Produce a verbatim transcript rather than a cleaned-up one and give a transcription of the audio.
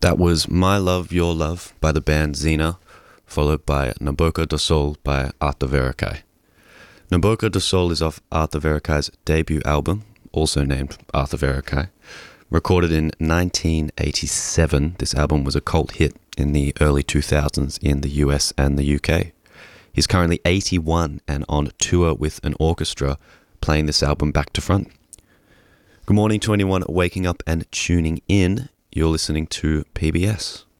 That was My Love, Your Love by the band Xena, followed by Naboca do Sol by Arta Veracai. Naboca do Sol is off Arta Veracai's debut album, also named Arta Veracai. Recorded in nineteen eighty-seven, this album was a cult hit in the early two thousands in the U S and the U K. He's currently eighty-one and on tour with an orchestra, playing this album back to front. Good morning to anyone waking up and tuning in. You're listening to P B S.